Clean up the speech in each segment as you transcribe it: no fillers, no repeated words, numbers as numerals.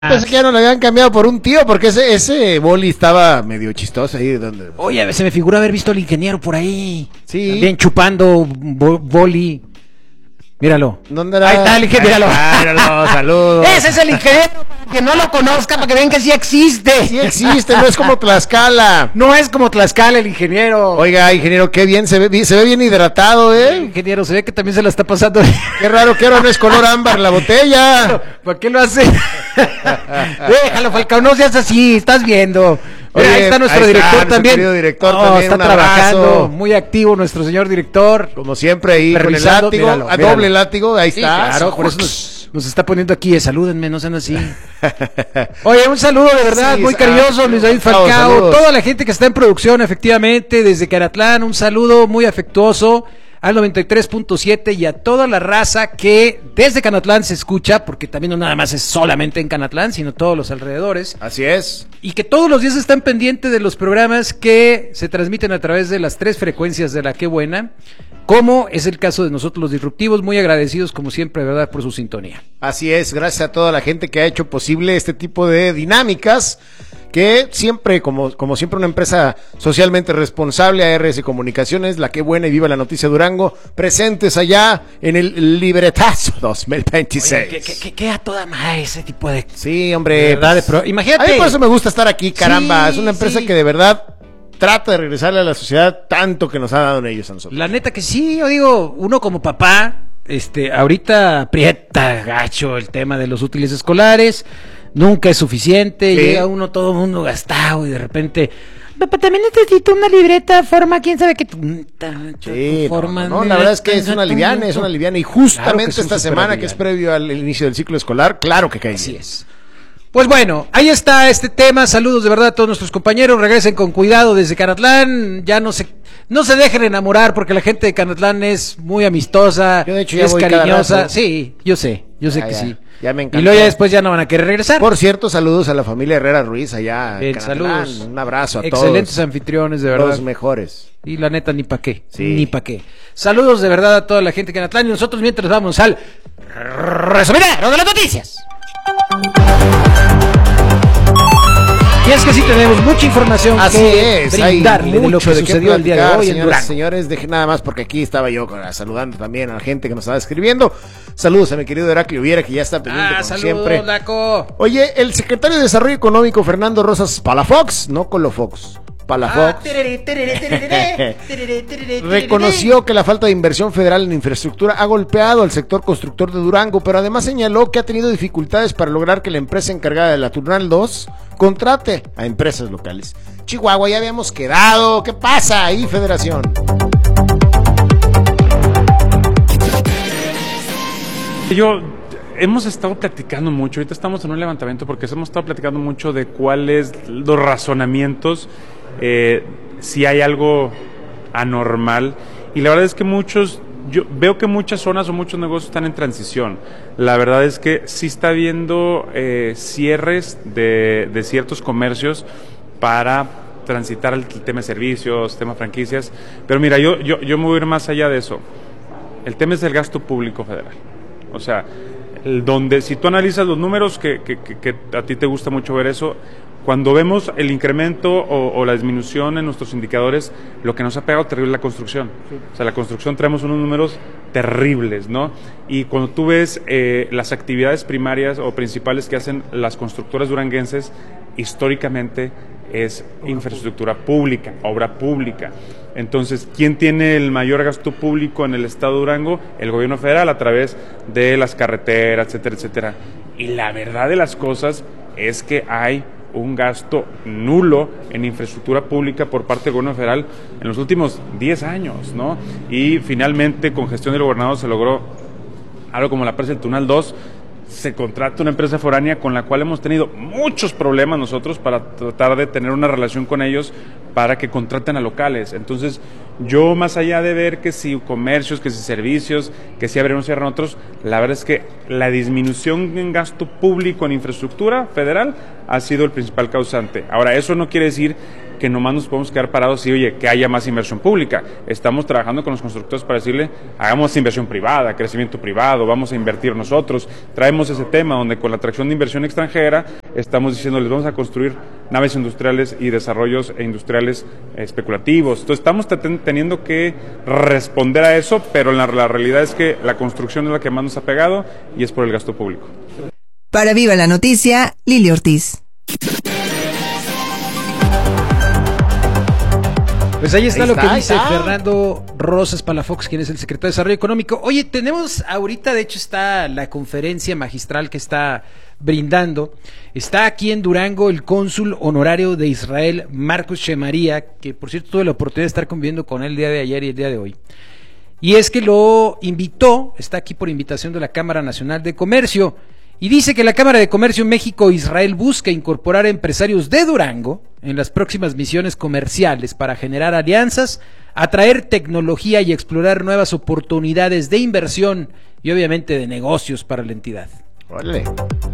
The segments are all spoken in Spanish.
Pensé que ya no le habían cambiado por un tío, porque ese boli estaba medio chistoso ahí. Donde... Oye, se me figura haber visto al ingeniero por ahí. Sí. También chupando boli. Míralo. ¿Dónde era? Ahí está el ingeniero. Míralo, saludos. Ese es el ingeniero, para que no lo conozca, para que vean que sí existe. Sí existe, no es como Tlaxcala. No es como Tlaxcala el ingeniero. Oiga, ingeniero, qué bien, se ve bien hidratado, Ingeniero, se ve que también se la está pasando. Qué raro que ahora no es color ámbar la botella. ¿Por qué lo hace? Déjalo, Falcao, no seas así, estás viendo. Oye, ahí está nuestro director también. Director también. Está trabajando, muy activo nuestro señor director. Como siempre ahí con el látigo, míralo. Doble látigo, ahí está. Claro, por eso nos está poniendo aquí, salúdenme, no sean así. Oye, un saludo de verdad, muy cariñoso, Luis David Falcao, toda la gente que está en producción, efectivamente, desde Caratlán, un saludo muy afectuoso al 93.7 y a toda la raza que desde Canatlán se escucha, porque también no nada más es solamente en Canatlán, sino todos los alrededores. Así es. Y que todos los días están pendientes de los programas que se transmiten a través de las 3 frecuencias de La Qué Buena, como es el caso de nosotros los disruptivos, muy agradecidos como siempre, ¿verdad?, por su sintonía. Así es, gracias a toda la gente que ha hecho posible este tipo de dinámicas, que siempre, como siempre, una empresa socialmente responsable, ARS Comunicaciones, La Qué Buena y Viva la Noticia Durango, presentes allá en el Libretazo 2026. Oye, que a toda madre ese tipo de... Sí, hombre. ¿Verdad? Pero imagínate. A mí por eso me gusta estar aquí, caramba. Sí, es una empresa que de verdad trata de regresarle a la sociedad tanto que nos ha dado en ellos a nosotros. La neta que sí, yo digo, uno como papá, ahorita aprieta gacho el tema de los útiles escolares, nunca es suficiente, llega uno todo el mundo gastado y de repente, papá, también necesito una libreta, forma, quién sabe qué. Sí, forma. No, la verdad es que es una liviana, y justamente claro esta semana que es previo al inicio del ciclo escolar, claro que cae. Así es. Pues bueno, ahí está este tema, saludos de verdad a todos nuestros compañeros, regresen con cuidado desde Canatlán, ya no se dejen enamorar porque la gente de Canatlán es muy amistosa, yo de hecho ya es voy cariñosa, sí, yo sé que sí. Ya me encantó. Y luego ya después ya no van a querer regresar. Por cierto, saludos a la familia Herrera Ruiz allá en Canatlán. Saludos. Un abrazo a todos. Excelentes anfitriones, de verdad. Los mejores. Y la neta, ni pa' qué. Sí. Ni pa' qué. Saludos de verdad a toda la gente de Canatlán y nosotros mientras vamos al resumidero de las noticias. Y es que sí tenemos mucha información que brindarle de lo que sucedió el día de hoy en Durango. Señores, deje nada más porque aquí estaba yo saludando también a la gente que nos estaba escribiendo. Saludos a mi querido Heraclio Viera, que ya está pendiente como saludos, siempre. Laco. Oye, el secretario de Desarrollo Económico Fernando Rosas Palafox, no Colofox, Palafox, reconoció que la falta de inversión federal en infraestructura ha golpeado al sector constructor de Durango, pero además señaló que ha tenido dificultades para lograr que la empresa encargada de la Turnal 2 contrate a empresas locales. Chihuahua, ya habíamos quedado. ¿Qué pasa ahí, Federación? Hemos estado platicando mucho, ahorita estamos en un levantamiento porque hemos estado platicando mucho de cuáles los razonamientos, si hay algo anormal, y la verdad es que yo veo que muchas zonas o muchos negocios están en transición. La verdad es que sí está habiendo cierres de ciertos comercios para transitar el tema de servicios, tema de franquicias, pero mira, yo me voy a ir más allá de eso. El tema es el gasto público federal. O sea, donde si tú analizas los números, que a ti te gusta mucho ver eso, cuando vemos el incremento o la disminución en nuestros indicadores, lo que nos ha pegado terrible es la construcción. Sí. O sea, la construcción traemos unos números terribles, ¿no? Y cuando tú ves las actividades primarias o principales que hacen las constructoras duranguenses, históricamente es infraestructura pública, obra pública. Entonces, ¿quién tiene el mayor gasto público en el estado de Durango? El gobierno federal, a través de las carreteras, etcétera, etcétera. Y la verdad de las cosas es que hay un gasto nulo en infraestructura pública por parte del gobierno federal en los últimos 10 años, ¿no? Y finalmente, con gestión del gobernador, se logró algo como la presa del Tunal 2, se contrata una empresa foránea con la cual hemos tenido muchos problemas nosotros para tratar de tener una relación con ellos para que contraten a locales. Entonces, yo más allá de ver que si comercios, que si servicios, que si abren o cierran otros, la verdad es que la disminución en gasto público en infraestructura federal ha sido el principal causante. Ahora, eso no quiere decir que nomás nos podemos quedar parados y, oye, que haya más inversión pública. Estamos trabajando con los constructores para decirle, hagamos inversión privada, crecimiento privado, vamos a invertir nosotros. Traemos ese tema donde con la atracción de inversión extranjera estamos diciendo, les vamos a construir naves industriales y desarrollos industriales especulativos. Entonces estamos teniendo que responder a eso, pero la realidad es que la construcción es la que más nos ha pegado y es por el gasto público. Para Viva la Noticia, Lili Ortiz. Pues ahí está lo que dice Fernando Rosas Palafox, quien es el secretario de Desarrollo Económico. Oye, tenemos ahorita, de hecho, está la conferencia magistral que está brindando. Está aquí en Durango el cónsul honorario de Israel, Marcos Chemaría, que por cierto tuve la oportunidad de estar conviviendo con él el día de ayer y el día de hoy. Y es que lo invitó, está aquí por invitación de la Cámara Nacional de Comercio, y dice que la Cámara de Comercio México-Israel busca incorporar a empresarios de Durango en las próximas misiones comerciales para generar alianzas, atraer tecnología y explorar nuevas oportunidades de inversión y obviamente de negocios para la entidad. Órale.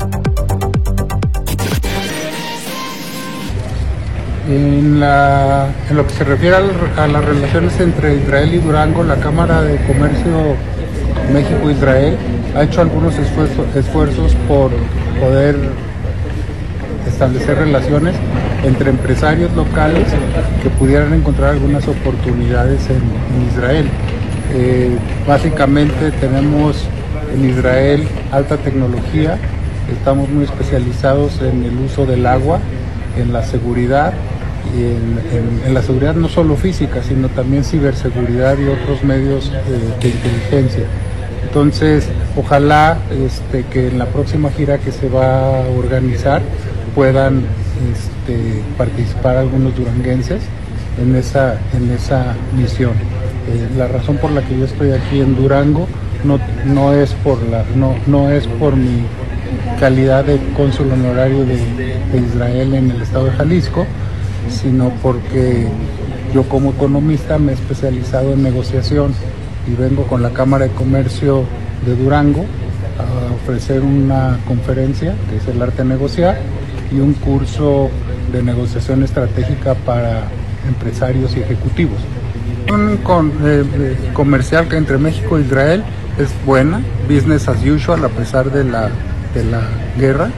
En lo que se refiere a las relaciones entre Israel y Durango, la Cámara de Comercio México-Israel ha hecho algunos esfuerzos por poder establecer relaciones entre empresarios locales que pudieran encontrar algunas oportunidades en Israel. Básicamente tenemos en Israel alta tecnología, estamos muy especializados en el uso del agua, en la seguridad, y en la seguridad no solo física, sino también ciberseguridad y otros medios de inteligencia. Entonces, ojalá que en la próxima gira que se va a organizar puedan participar algunos duranguenses en esa misión. La razón por la que yo estoy aquí en Durango no es por mi calidad de cónsul honorario de Israel en el estado de Jalisco, sino porque yo como economista me he especializado en negociación y vengo con la Cámara de Comercio de Durango a ofrecer una conferencia que es el arte de negociar y un curso de negociación estratégica para empresarios y ejecutivos. Un comercial que entre México e Israel es buena, business as usual a pesar de la guerra.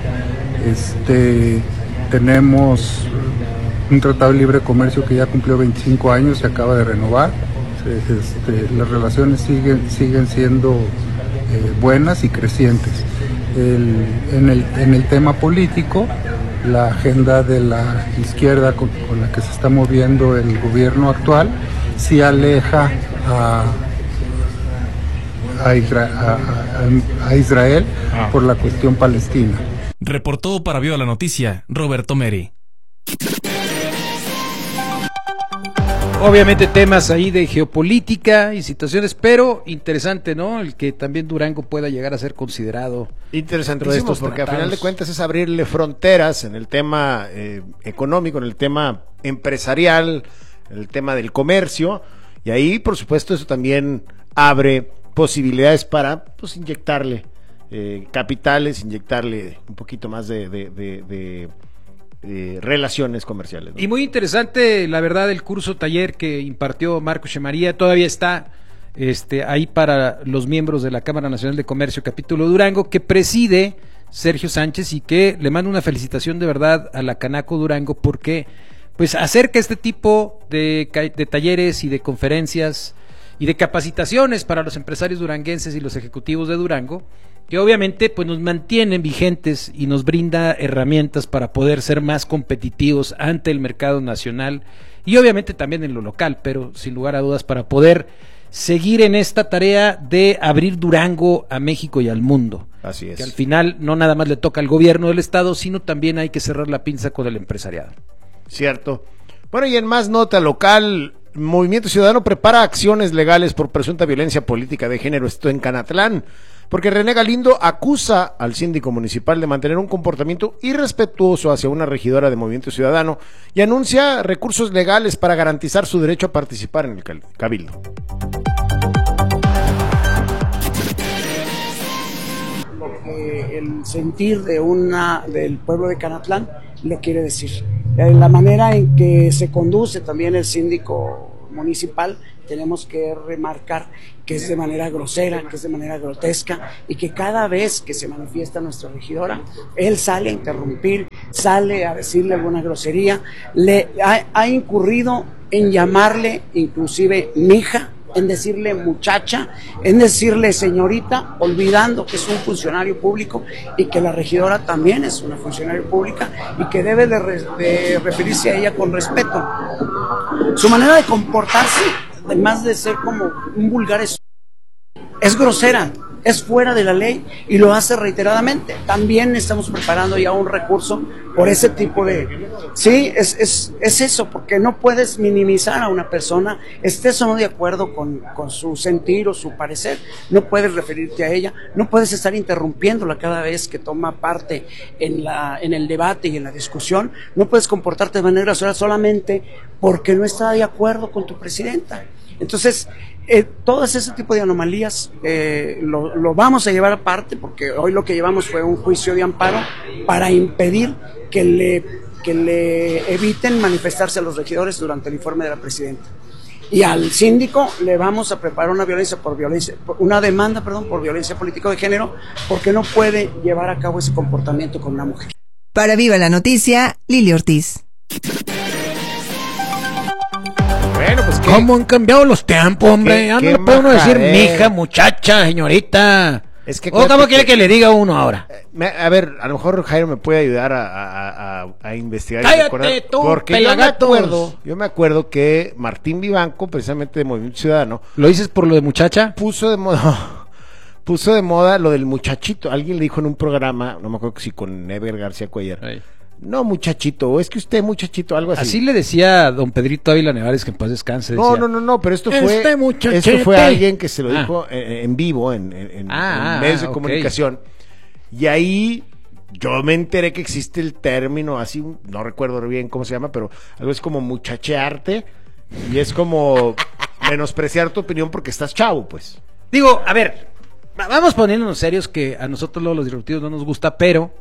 Tenemos un tratado de libre comercio que ya cumplió 25 años y acaba de renovar. Las relaciones siguen siendo buenas y crecientes. En el tema político, la agenda de la izquierda con la que se está moviendo el gobierno actual sí aleja a Israel por la cuestión palestina. Reportó para Viva la Noticia, Roberto Meri. Obviamente temas ahí de geopolítica y situaciones, pero interesante, ¿no? El que también Durango pueda llegar a ser considerado. Interesantísimo, porque a final de cuentas es abrirle fronteras en el tema económico, en el tema empresarial, en el tema del comercio, y ahí, por supuesto, eso también abre posibilidades para, pues, inyectarle capitales, inyectarle un poquito más de relaciones comerciales, ¿no? Y muy interesante, la verdad, el curso taller que impartió Marcos Chemaría, todavía está ahí para los miembros de la Cámara Nacional de Comercio Capítulo Durango, que preside Sergio Sánchez, y que le mando una felicitación de verdad a la Canaco Durango, porque pues acerca este tipo de talleres y de conferencias y de capacitaciones para los empresarios duranguenses y los ejecutivos de Durango, que obviamente pues nos mantienen vigentes y nos brinda herramientas para poder ser más competitivos ante el mercado nacional y obviamente también en lo local, pero sin lugar a dudas para poder seguir en esta tarea de abrir Durango a México y al mundo. Así es. Que al final no nada más le toca al gobierno del estado, sino también hay que cerrar la pinza con el empresariado. Cierto. Bueno, y en más nota local, Movimiento Ciudadano prepara acciones legales por presunta violencia política de género, esto en Canatlán, porque René Galindo acusa al síndico municipal de mantener un comportamiento irrespetuoso hacia una regidora de Movimiento Ciudadano y anuncia recursos legales para garantizar su derecho a participar en el cabildo. Lo que el sentir del pueblo de Canatlán le quiere decir. la manera en que se conduce también el síndico municipal, tenemos que remarcar que es de manera grosera, que es de manera grotesca, y que cada vez que se manifiesta nuestra regidora, él sale a interrumpir, sale a decirle alguna grosería, ha incurrido en llamarle inclusive mija, en decirle muchacha, en decirle señorita, olvidando que es un funcionario público y que la regidora también es una funcionaria pública y que debe de referirse a ella con respeto. Su manera de comportarse, además de ser como un vulgar, es grosera, es fuera de la ley y lo hace reiteradamente. También estamos preparando ya un recurso por ese tipo de... Sí, es eso, porque no puedes minimizar a una persona, estés o no de acuerdo con su sentir o su parecer, no puedes referirte a ella, no puedes estar interrumpiéndola cada vez que toma parte en el debate y en la discusión, no puedes comportarte de manera grosera solamente porque no está de acuerdo con tu presidenta. Entonces, todas ese tipo de anomalías lo vamos a llevar aparte, porque hoy lo que llevamos fue un juicio de amparo para impedir que le eviten manifestarse a los regidores durante el informe de la presidenta. Y al síndico le vamos a preparar una demanda por violencia política de género, porque no puede llevar a cabo ese comportamiento con una mujer. Para Viva la Noticia, Lili Ortiz. Bueno, pues ¿cómo han cambiado los tiempos, hombre? Ya no le puede uno decir mija, muchacha, señorita. Es que ¿O cómo quiere que le diga uno ahora? A ver, a lo mejor Jairo me puede ayudar a investigar. Cállate tú, porque pelagatos. yo me acuerdo que Martín Vivanco, precisamente de Movimiento Ciudadano, ¿lo dices por lo de muchacha? puso de moda lo del muchachito. Alguien le dijo en un programa, no me acuerdo si con Eber García Cuellar, Ay. no muchachito, o es que usted muchachito, algo así. Así le decía don Pedrito Ávila Nevares, que en paz descanse. No, decía, no, pero esto muchachete. fue alguien que se lo dijo en vivo, en medios de ok. comunicación. Y ahí yo me enteré que existe el término, así, no recuerdo bien cómo se llama, pero algo es como muchachearte, y es como menospreciar tu opinión porque estás chavo, pues. Digo, a ver, vamos poniéndonos serios, que a nosotros los disruptivos no nos gusta, pero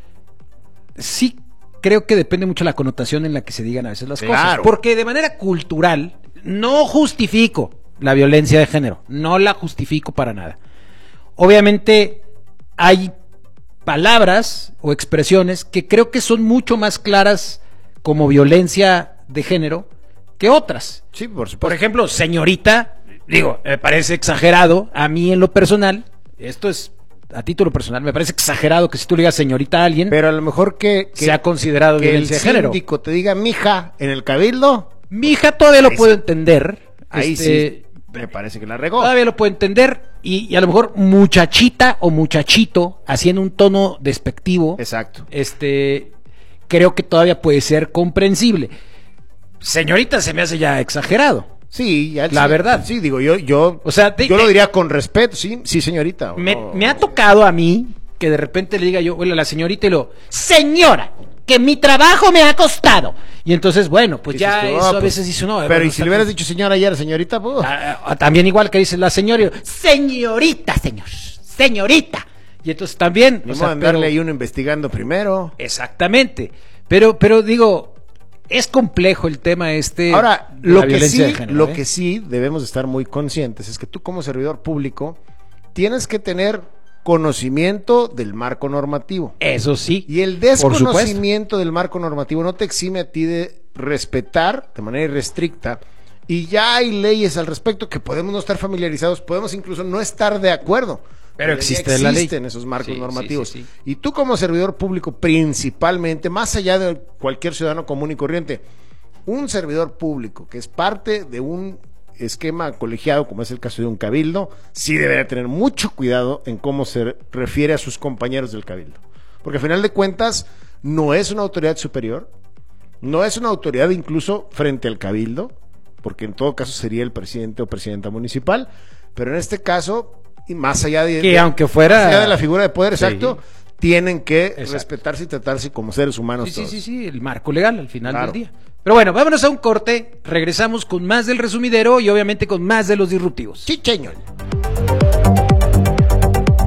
sí creo que depende mucho la connotación en la que se digan a veces las cosas. Porque de manera cultural no justifico la violencia de género, no la justifico para nada. Obviamente hay palabras o expresiones que creo que son mucho más claras como violencia de género que otras. Sí, por supuesto. Por ejemplo, señorita, digo, me parece exagerado a mí en lo personal, esto es a título personal, me parece exagerado que si tú le digas señorita a alguien, pero a lo mejor que sea considerado que violencia de género. El síndico te diga mija en el cabildo. Mija todavía lo puedo entender. Ahí sí, me parece que la regó. Todavía lo puedo entender. Y a lo mejor muchachita o muchachito, así en un tono despectivo. Exacto. Creo que todavía puede ser comprensible. Señorita se me hace ya exagerado. Sí, la verdad. Sí, digo, yo o sea, yo lo diría con respeto, sí, señorita. Me ha tocado a mí que de repente le diga yo, bueno, a la señorita y lo, señora, que mi trabajo me ha costado. Y entonces, bueno, pues ya tú, eso a veces dice uno. Pero y si le hubieras dicho señora ayer, señorita, pues. También igual que dice la señora, señorita, señorita. Y entonces también. Vamos a andarle ahí uno investigando primero. Exactamente. Pero digo, es complejo el tema Ahora, lo que sí debemos estar muy conscientes es que tú como servidor público tienes que tener conocimiento del marco normativo. Eso sí. Y el desconocimiento del marco normativo no te exime a ti de respetar de manera irrestricta. Y ya hay leyes al respecto que podemos no estar familiarizados, podemos incluso no estar de acuerdo. Pero existen esos marcos normativos. Sí. Y tú como servidor público principalmente, más allá de cualquier ciudadano común y corriente, un servidor público que es parte de un esquema colegiado, como es el caso de un cabildo, sí debería tener mucho cuidado en cómo se refiere a sus compañeros del cabildo. Porque al final de cuentas no es una autoridad superior, no es una autoridad incluso frente al cabildo, porque en todo caso sería el presidente o presidenta municipal, pero en este caso, y más allá de aunque fuera más allá de la figura de poder, exacto, tienen que Exacto. respetarse y tratarse como seres humanos todos. Sí, el marco legal al final del día. Pero bueno, vámonos a un corte, regresamos con más del resumidero y obviamente con más de los disruptivos. Chicheño.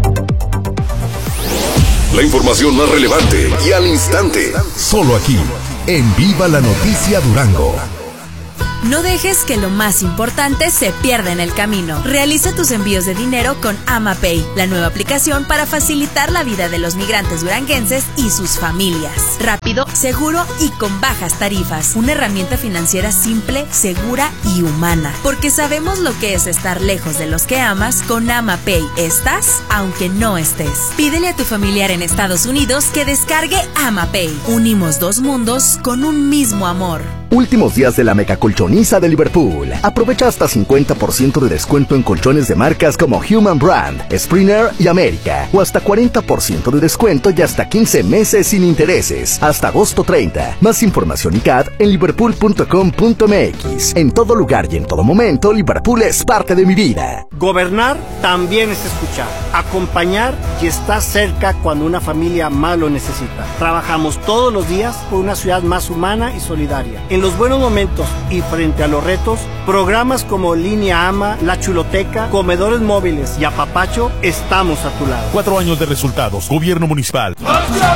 La información más relevante y al instante, solo aquí. en Viva la Noticia Durango. No dejes que lo más importante se pierda en el camino. Realiza tus envíos de dinero con AmaPay, la nueva aplicación para facilitar la vida de los migrantes duranguenses y sus familias. Rápido, seguro y con bajas tarifas. Una herramienta financiera simple, segura y humana. Porque sabemos lo que es estar lejos de los que amas. Con AmaPay estás, aunque no estés. Pídele a tu familiar en Estados Unidos que descargue AmaPay. Unimos dos mundos con un mismo amor. Últimos días de la megacolchoniza de Liverpool. Aprovecha hasta 50% de descuento en colchones de marcas como Human Brand, Springer y América. O hasta 40% de descuento y hasta 15 meses sin intereses. Hasta agosto 30. Más información y CAD en liverpool.com.mx. En todo lugar y en todo momento, Liverpool es parte de mi vida. Gobernar también es escuchar, acompañar y estar cerca cuando una familia más lo necesita. Trabajamos todos los días por una ciudad más humana y solidaria. En los buenos momentos y frente a los retos, programas como Línea AMA, La Chuloteca, Comedores Móviles y Apapacho, estamos a tu lado. 4 años de resultados, gobierno municipal. No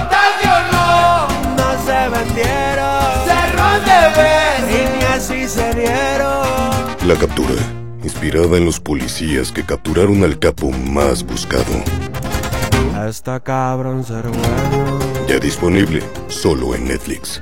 se vendieron, cerró de ver y ni así se dieron. La captura, inspirada en los policías que capturaron al capo más buscado. Esta cabrón ser bueno. Ya disponible, solo en Netflix.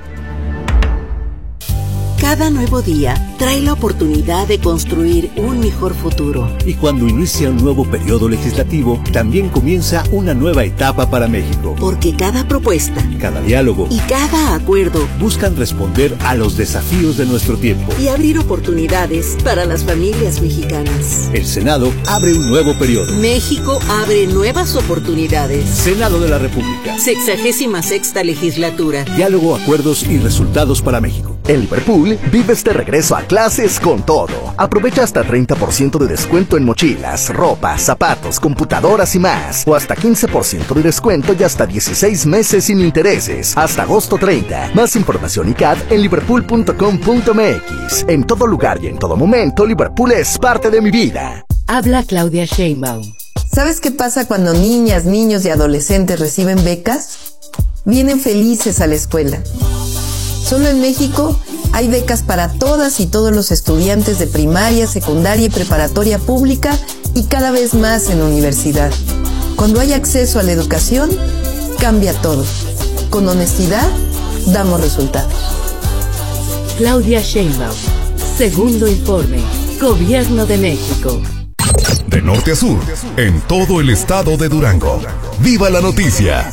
Cada nuevo día trae la oportunidad de construir un mejor futuro. Y cuando inicia un nuevo periodo legislativo, también comienza una nueva etapa para México. Porque cada propuesta, cada diálogo y cada acuerdo buscan responder a los desafíos de nuestro tiempo y abrir oportunidades para las familias mexicanas. El Senado abre un nuevo periodo. México abre nuevas oportunidades. Senado de la República. 66ª legislatura. Diálogo, acuerdos y resultados para México. En Liverpool, vive este regreso a clases con todo. Aprovecha hasta 30% de descuento en mochilas, ropa, zapatos, computadoras y más. O hasta 15% de descuento y hasta 16 meses sin intereses. Hasta agosto 30. Más información y CAD en liverpool.com.mx. En todo lugar y en todo momento, Liverpool es parte de mi vida. Habla Claudia Sheinbaum. ¿Sabes qué pasa cuando niñas, niños y adolescentes reciben becas? Vienen felices a la escuela. Solo en México hay becas para todas y todos los estudiantes de primaria, secundaria y preparatoria pública y cada vez más en universidad. Cuando hay acceso a la educación, cambia todo. Con honestidad, damos resultados. Claudia Sheinbaum. Segundo informe. Gobierno de México. De norte a sur, en todo el estado de Durango. ¡Viva la noticia!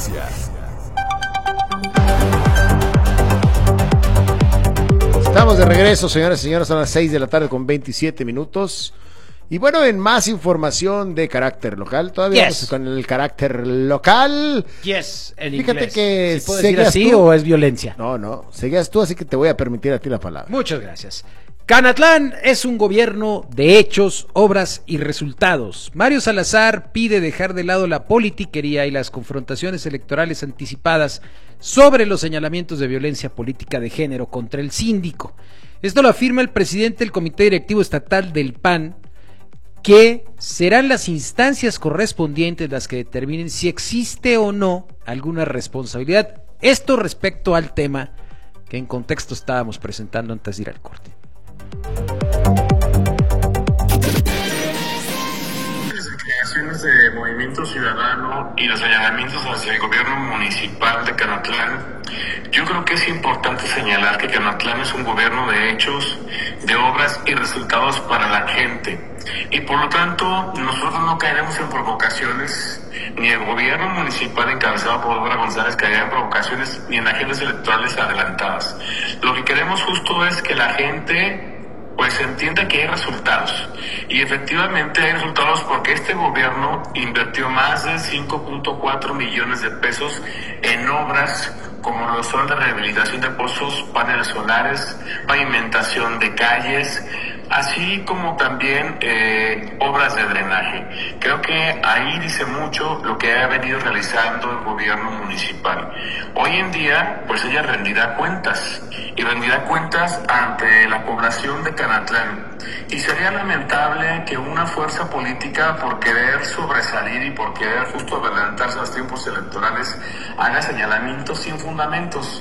Estamos de regreso, señoras y señores, son las 6 de la tarde con 27 minutos. Y bueno, en más información de carácter local, todavía vamos con el carácter local. Yes, en Fíjate inglés. que ¿Sí puedo decir así o es violencia? No, seguías tú, así que te voy a permitir a ti la palabra. Muchas gracias. Canatlán es un gobierno de hechos, obras y resultados. Mario Salazar pide dejar de lado la politiquería y las confrontaciones electorales anticipadas sobre los señalamientos de violencia política de género contra el síndico. Esto lo afirma el presidente del Comité Directivo Estatal del PAN, que serán las instancias correspondientes las que determinen si existe o no alguna responsabilidad. Esto respecto al tema que en contexto estábamos presentando antes de ir al corte. Las creaciones de Movimiento Ciudadano y los señalamientos hacia el gobierno municipal de Canatlán, yo creo que es importante señalar que Canatlán es un gobierno de hechos, de obras y resultados para la gente. Y por lo tanto, nosotros no caeremos en provocaciones, ni el gobierno municipal encabezado por Dora González caerá en provocaciones, ni en agendas electorales adelantadas. Lo que queremos justo es que la gente pues entienda que hay resultados. Y efectivamente hay resultados porque este gobierno invirtió más de 5.4 millones de pesos en obras como lo son la rehabilitación de pozos, paneles solares, pavimentación de calles, así como también obras de drenaje. Creo que ahí dice mucho lo que ha venido realizando el gobierno municipal. Hoy en día, pues ella rendirá cuentas, y rendirá cuentas ante la población de Canatlán. Y sería lamentable que una fuerza política, por querer sobresalir y por querer justo adelantarse a los tiempos electorales, haga señalamientos sin fundamentos.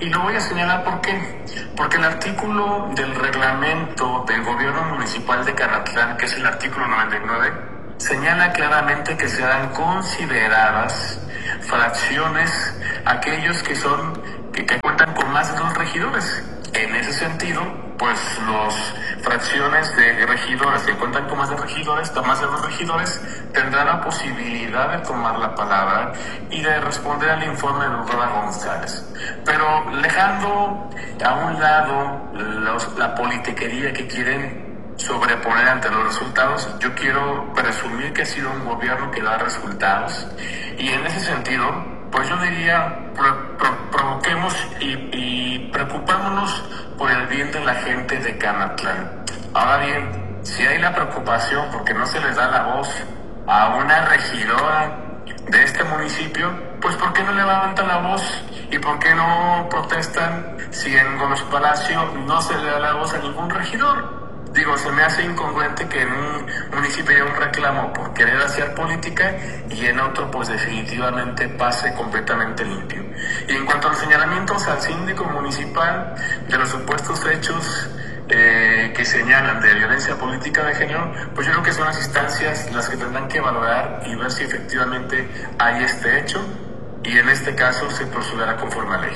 Y lo voy a señalar ¿por qué? Porque el artículo del reglamento del gobierno municipal de Canatlán, que es el artículo 99, señala claramente que serán consideradas fracciones aquellos que cuentan con más de 2 regidores. En ese sentido, pues las fracciones de regidores que cuentan con más de 2 regidores tendrán la posibilidad de tomar la palabra y de responder al informe de la doctora González. Pero dejando a un lado la politiquería que quieren sobreponer ante los resultados, yo quiero presumir que ha sido un gobierno que da resultados, y en ese sentido, pues yo diría, provoquemos y preocupémonos por el bien de la gente de Canatlán. Ahora bien, si hay la preocupación porque no se les da la voz a una regidora de este municipio, pues ¿por qué no levantan la voz? ¿Y por qué no protestan si en Gómez Palacio no se le da la voz a ningún regidor? Digo, se me hace incongruente que en un municipio haya un reclamo por querer hacer política y en otro pues definitivamente pase completamente limpio. Y en cuanto a los señalamientos al síndico municipal de los supuestos hechos que señalan de violencia política de género, pues yo creo que son las instancias las que tendrán que valorar y ver si efectivamente hay este hecho, y en este caso se procederá conforme a ley.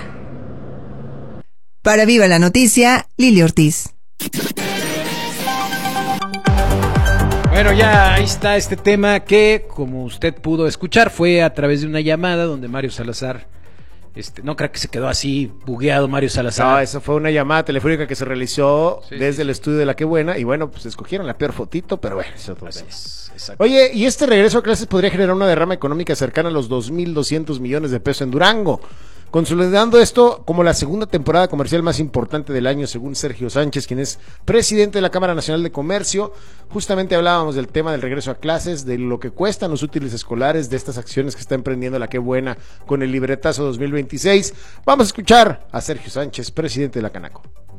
Para Viva la Noticia, Lili Ortiz. Bueno, ya ahí está este tema que, como usted pudo escuchar, fue a través de una llamada donde Mario Salazar, no creo que se quedó así bugueado Mario Salazar. No, esa fue una llamada telefónica que se realizó desde el estudio de La Que Buena, y bueno, pues escogieron la peor fotito, pero bueno, es otro tema. Oye, y este regreso a clases podría generar una derrama económica cercana a los 2.200 millones de pesos en Durango, consolidando esto como la segunda temporada comercial más importante del año, según Sergio Sánchez, quien es presidente de la Cámara Nacional de Comercio. Justamente hablábamos del tema del regreso a clases, de lo que cuestan los útiles escolares, de estas acciones que está emprendiendo La Que Buena con el libretazo 2026. Vamos a escuchar a Sergio Sánchez, presidente de la Canaco.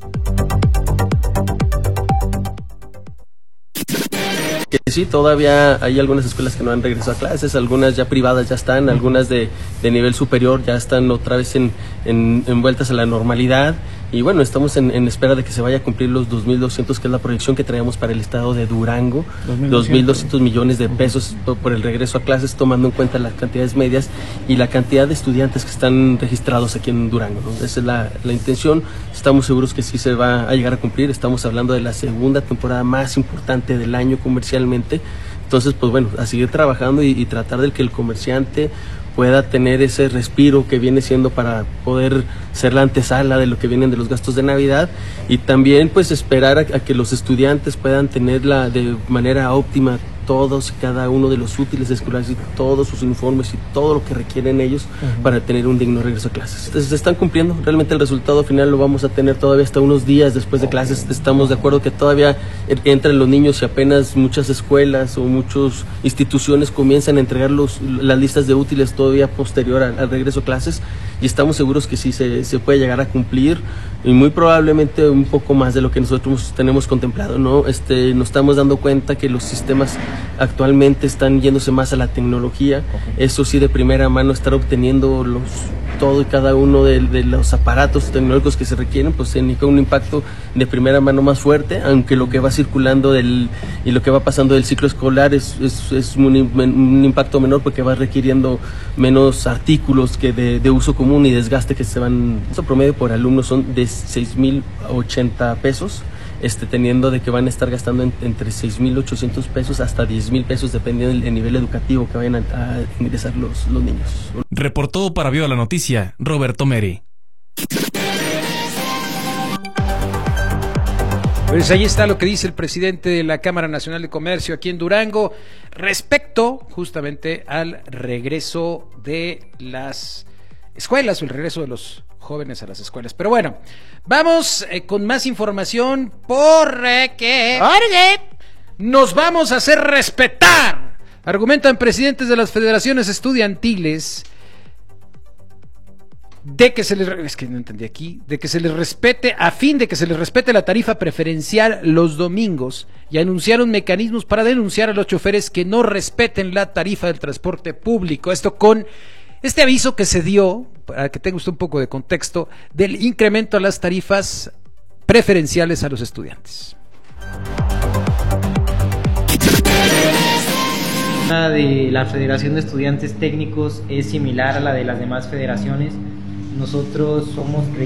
Que sí, todavía hay algunas escuelas que no han regresado a clases, algunas ya privadas ya están, algunas de nivel superior ya están otra vez envueltas a la normalidad, y bueno, estamos en espera de que se vaya a cumplir los 2.200, que es la proyección que traíamos para el estado de Durango, 2.200 millones de pesos por el regreso a clases, tomando en cuenta las cantidades medias y la cantidad de estudiantes que están registrados aquí en Durango, ¿no? Esa es la intención. Estamos seguros que sí se va a llegar a cumplir. Estamos hablando de la segunda temporada más importante del año comercialmente. Entonces, pues bueno, a seguir trabajando y tratar de que el comerciante pueda tener ese respiro que viene siendo para poder ser la antesala de lo que vienen de los gastos de Navidad, y también pues esperar a que los estudiantes puedan tenerla de manera óptima todos y cada uno de los útiles escolares y todos sus uniformes y todo lo que requieren ellos para tener un digno regreso a clases. Entonces se están cumpliendo. Realmente el resultado final lo vamos a tener todavía hasta unos días después de clases. Estamos de acuerdo que todavía entran los niños y apenas muchas escuelas o muchas instituciones comienzan a entregar las listas de útiles todavía posterior al regreso a clases, y estamos seguros que sí se puede llegar a cumplir, y muy probablemente un poco más de lo que nosotros tenemos contemplado, ¿no? Nos estamos dando cuenta que los sistemas actualmente están yéndose más a la tecnología. Eso sí, de primera mano, estar obteniendo todo y cada uno de los aparatos tecnológicos que se requieren, pues significa un impacto de primera mano más fuerte, aunque lo que va circulando y lo que va pasando del ciclo escolar es un impacto menor, porque va requiriendo menos artículos que de uso común y desgaste que se van. Nuestro promedio por alumno son de 6,080 pesos, teniendo de que van a estar gastando entre 6,800 pesos hasta 10,000 pesos, dependiendo del nivel educativo que vayan a ingresar los niños. Reportó para Viva la Noticia, Roberto Meri. Pues ahí está lo que dice el presidente de la Cámara Nacional de Comercio aquí en Durango respecto justamente al regreso de las escuelas, o el regreso de los jóvenes a las escuelas. Pero bueno, vamos con más información porque nos vamos a hacer respetar. Argumentan presidentes de las federaciones estudiantiles de que se les respete, a fin de que se les respete la tarifa preferencial los domingos, y anunciaron mecanismos para denunciar a los choferes que no respeten la tarifa del transporte público. Esto con Este aviso que se dio, para que tenga usted un poco de contexto, del incremento a las tarifas preferenciales a los estudiantes. La de la Federación de Estudiantes Técnicos es similar a la de las demás federaciones. Nosotros somos